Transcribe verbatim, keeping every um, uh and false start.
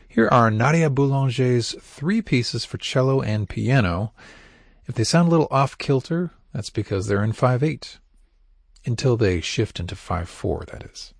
Here are Nadia Boulanger's three pieces for cello and piano. If they sound a little off-kilter, that's because they're in five eight. Until they shift into five four, that is.